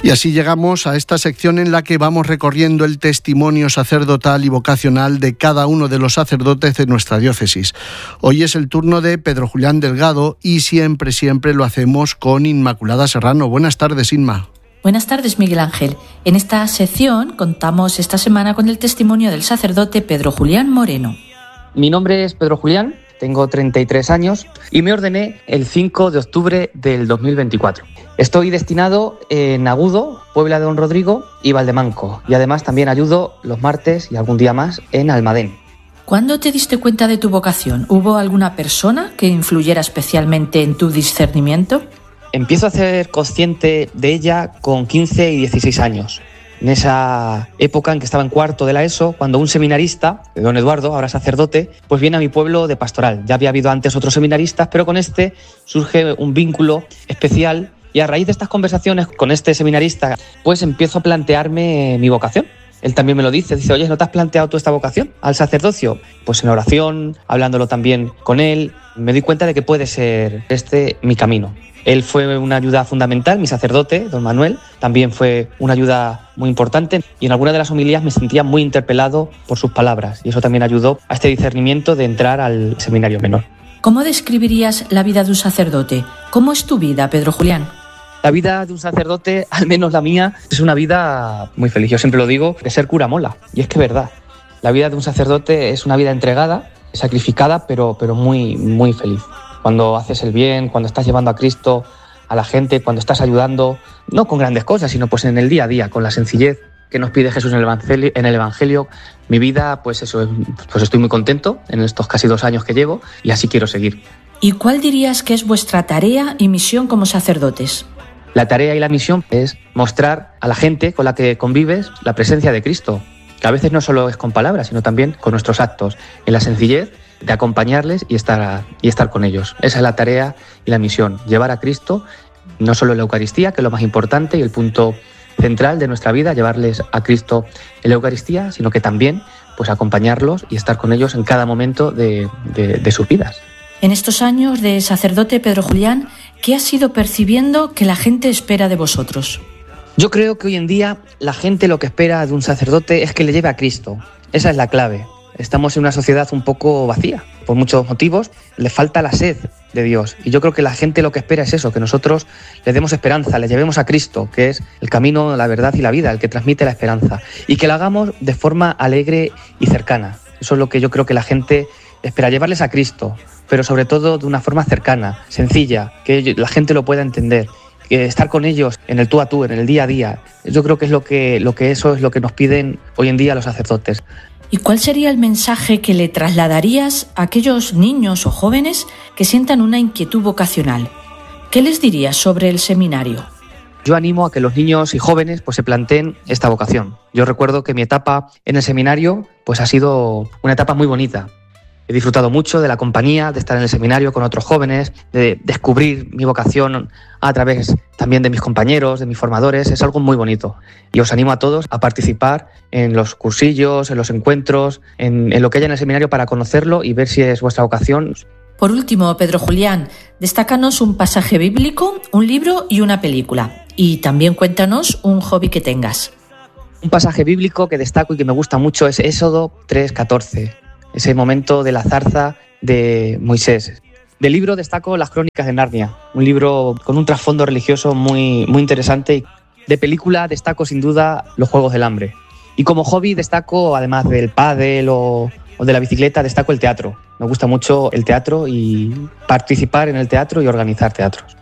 Y así llegamos a esta sección en la que vamos recorriendo el testimonio sacerdotal y vocacional de cada uno de los sacerdotes de nuestra diócesis. Hoy es el turno de Pedro Julián Delgado y siempre lo hacemos con Inmaculada Serrano. Buenas tardes, Inma. Buenas tardes, Miguel Ángel. En esta sección contamos esta semana con el testimonio del sacerdote Pedro Julián Moreno. Mi nombre es Pedro Julián, tengo 33 años y me ordené el 5 de octubre del 2024. Estoy destinado en Agudo, Puebla de Don Rodrigo y Valdemanco, y además también ayudo los martes y algún día más en Almadén. ¿Cuándo te diste cuenta de tu vocación? ¿Hubo alguna persona que influyera especialmente en tu discernimiento? Empiezo a ser consciente de ella con 15 y 16 años. En esa época en que estaba en cuarto de la ESO, cuando un seminarista, don Eduardo, ahora sacerdote, pues viene a mi pueblo de pastoral. Ya había habido antes otros seminaristas, pero con este surge un vínculo especial y a raíz de estas conversaciones con este seminarista, pues empiezo a plantearme mi vocación. Él también me lo dice, oye, ¿no te has planteado tú esta vocación al sacerdocio? Pues en oración, hablándolo también con él, me doy cuenta de que puede ser este mi camino. Él fue una ayuda fundamental, mi sacerdote, don Manuel, también fue una ayuda muy importante y en alguna de las homilías me sentía muy interpelado por sus palabras y eso también ayudó a este discernimiento de entrar al seminario menor. ¿Cómo describirías la vida de un sacerdote? ¿Cómo es tu vida, Pedro Julián? La vida de un sacerdote, al menos la mía, es una vida muy feliz. Yo siempre lo digo, que ser cura mola. Y es que es verdad. La vida de un sacerdote es una vida entregada, sacrificada, pero muy, muy feliz. Cuando haces el bien, cuando estás llevando a Cristo a la gente, cuando estás ayudando, no con grandes cosas, sino pues en el día a día, con la sencillez que nos pide Jesús en el Evangelio. Mi vida, pues eso, pues estoy muy contento en estos casi 2 años que llevo y así quiero seguir. ¿Y cuál dirías que es vuestra tarea y misión como sacerdotes? La tarea y la misión es mostrar a la gente con la que convives la presencia de Cristo, que a veces no solo es con palabras, sino también con nuestros actos, en la sencillez de acompañarles y estar con ellos. Esa es la tarea y la misión, llevar a Cristo, no solo en la Eucaristía, que es lo más importante y el punto central de nuestra vida, llevarles a Cristo en la Eucaristía, sino que también pues acompañarlos y estar con ellos en cada momento de sus vidas. En estos años de sacerdote, Pedro Julián, ¿qué has ido percibiendo que la gente espera de vosotros? Yo creo que hoy en día la gente lo que espera de un sacerdote es que le lleve a Cristo. Esa es la clave. Estamos en una sociedad un poco vacía, por muchos motivos. Le falta la sed de Dios. Y yo creo que la gente lo que espera es eso, que nosotros le demos esperanza, le llevemos a Cristo, que es el camino, la verdad y la vida, el que transmite la esperanza. Y que lo hagamos de forma alegre y cercana. Eso es lo que yo creo que la gente espera, llevarles a Cristo, pero sobre todo de una forma cercana, sencilla, que la gente lo pueda entender, que estar con ellos en el tú a tú, en el día a día. Yo creo que es lo que eso es lo que nos piden hoy en día los sacerdotes. ¿Y cuál sería el mensaje que le trasladarías a aquellos niños o jóvenes que sientan una inquietud vocacional? ¿Qué les dirías sobre el seminario? Yo animo a que los niños y jóvenes pues se planteen esta vocación. Yo recuerdo que mi etapa en el seminario pues ha sido una etapa muy bonita. He disfrutado mucho de la compañía, de estar en el seminario con otros jóvenes, de descubrir mi vocación a través también de mis compañeros, de mis formadores. Es algo muy bonito. Y os animo a todos a participar en los cursillos, en los encuentros, en lo que haya en el seminario para conocerlo y ver si es vuestra vocación. Por último, Pedro Julián, destácanos un pasaje bíblico, un libro y una película. Y también cuéntanos un hobby que tengas. Un pasaje bíblico que destaco y que me gusta mucho es Éxodo 3:14. Ese momento de la zarza de Moisés. Del libro destaco Las Crónicas de Narnia, un libro con un trasfondo religioso muy, muy interesante. De película destaco sin duda Los Juegos del Hambre. Y como hobby destaco, además del pádel o de la bicicleta, destaco el teatro. Me gusta mucho el teatro y participar en el teatro y organizar teatros.